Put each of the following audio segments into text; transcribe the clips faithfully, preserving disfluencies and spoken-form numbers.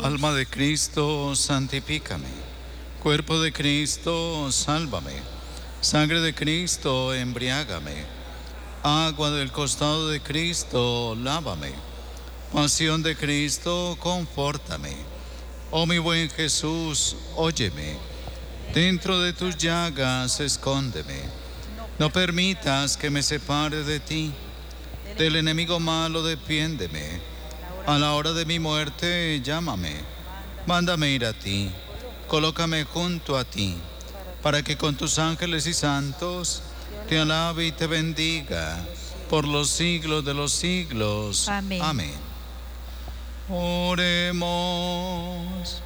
Alma de Cristo, santifícame. Cuerpo de Cristo, sálvame. Sangre de Cristo, embriágame. Agua del costado de Cristo, lávame. Pasión de Cristo, confórtame. Oh mi buen Jesús, óyeme. Dentro de tus llagas, escóndeme. No permitas que me separe de ti. Del enemigo malo, defiéndeme. A la hora de mi muerte, llámame. Mándame ir a ti. Colócame junto a ti, para que con tus ángeles y santos te alabe y te bendiga por los siglos de los siglos. Amén. Amén. Oremos.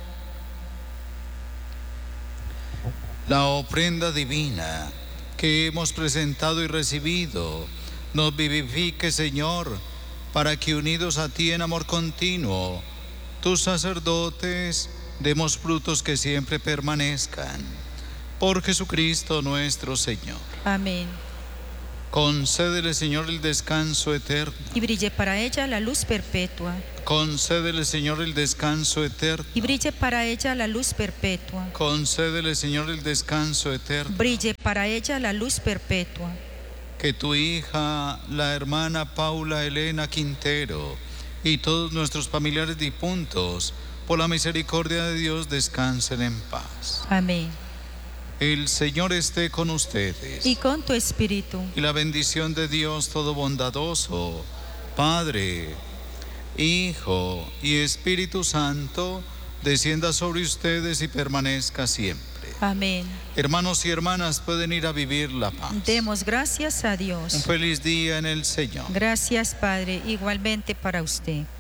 La ofrenda divina que hemos presentado y recibido nos vivifique, Señor, para que unidos a ti en amor continuo, tus sacerdotes, demos frutos que siempre permanezcan. Por Jesucristo nuestro Señor. Amén. Concédele, Señor, el descanso eterno. Y brille para ella la luz perpetua. Concédele, Señor, el descanso eterno. Y brille para ella la luz perpetua. Concédele, Señor, el descanso eterno. Brille para ella la luz perpetua. Que tu hija, la hermana Paula Elena Quintero, y todos nuestros familiares difuntos, por la misericordia de Dios, descansen en paz. Amén. El Señor esté con ustedes. Y con tu espíritu. Y la bendición de Dios todo bondadoso, Padre, Hijo y Espíritu Santo, descienda sobre ustedes y permanezca siempre. Amén. Hermanos y hermanas, pueden ir a vivir la paz. Demos gracias a Dios. Un feliz día en el Señor. Gracias, Padre, igualmente para usted.